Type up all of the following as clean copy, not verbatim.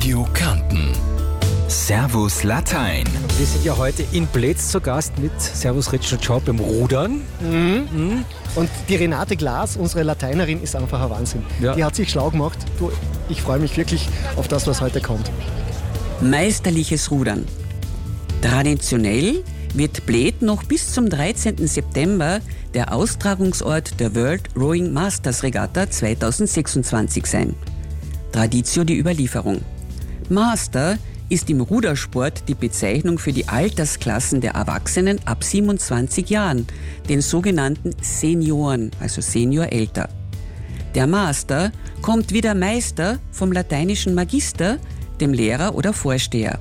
Radio Kärnten. Servus Latein. Wir sind ja heute in Plätz zu Gast mit Servus Richard Shaw beim Rudern. Und die Renate Glas, unsere Lateinerin, ist einfach ein Wahnsinn. Ja. Die hat sich schlau gemacht. Du, ich freue mich wirklich auf das, was heute kommt. Meisterliches Rudern. Traditionell wird Bled noch bis zum 13. September der Austragungsort der World Rowing Masters Regatta 2026 sein. Traditio die Überlieferung. Master ist im Rudersport die Bezeichnung für die Altersklassen der Erwachsenen ab 27 Jahren, den sogenannten Senioren, also Senior älter. Der Master kommt wie der Meister vom lateinischen Magister, dem Lehrer oder Vorsteher.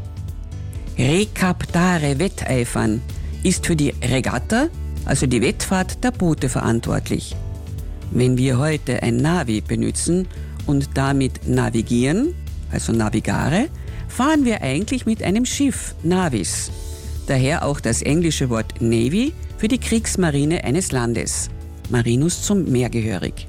Recaptare, Wetteifern, ist für die Regatta, also die Wettfahrt der Boote, verantwortlich. Wenn wir heute ein Navi benutzen und damit navigieren, also navigare, fahren wir eigentlich mit einem Schiff, Navis. Daher auch das englische Wort Navy für die Kriegsmarine eines Landes. Marinus zum Meer gehörig.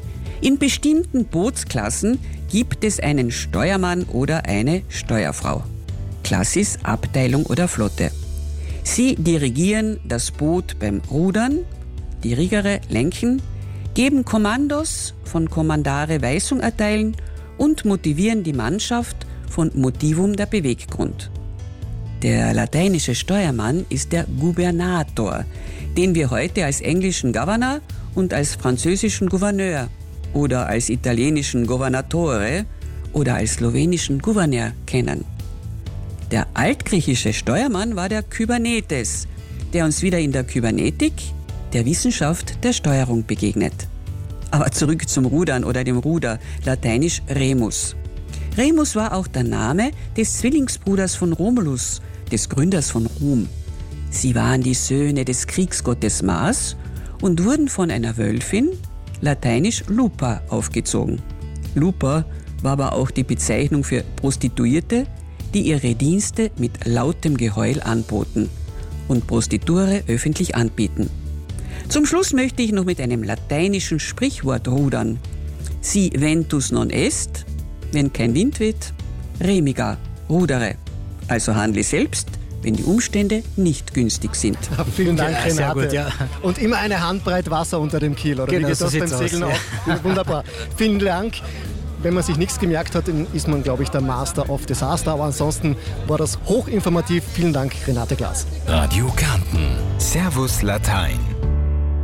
In bestimmten Bootsklassen gibt es einen Steuermann oder eine Steuerfrau. Klassis, Abteilung oder Flotte. Sie dirigieren das Boot beim Rudern, die Rigere lenken, geben Kommandos, von Kommandare Weisung erteilen und motivieren die Mannschaft von Motivum der Beweggrund. Der lateinische Steuermann ist der Gubernator, den wir heute als englischen Governor und als französischen Gouverneur oder als italienischen Governatore oder als slowenischen Gouverneur kennen. Der altgriechische Steuermann war der Kybernetes, der uns wieder in der Kybernetik, der Wissenschaft der Steuerung begegnet. Aber zurück zum Rudern oder dem Ruder, lateinisch Remus. Remus war auch der Name des Zwillingsbruders von Romulus, des Gründers von Rom. Sie waren die Söhne des Kriegsgottes Mars und wurden von einer Wölfin, lateinisch Lupa, aufgezogen. Lupa war aber auch die Bezeichnung für Prostituierte, die ihre Dienste mit lautem Geheul anboten und Prostiture öffentlich anbieten. Zum Schluss möchte ich noch mit einem lateinischen Sprichwort rudern. Si ventus non est, wenn kein Wind weht, remiga, rudere. Also handle selbst, wenn die Umstände nicht günstig sind. Ja, vielen Dank, Ja, Renate. sehr gut, ja. Und immer eine Handbreit Wasser unter dem Kiel, oder Genau, wie geht so das beim sieht's Segeln aus, auch? Ja, wunderbar. Vielen Dank. Wenn man sich nichts gemerkt hat, dann ist man, glaube ich, der Master of Disaster. Aber ansonsten war das hochinformativ. Vielen Dank, Renate Glas. Radio Kärnten. Servus Latein.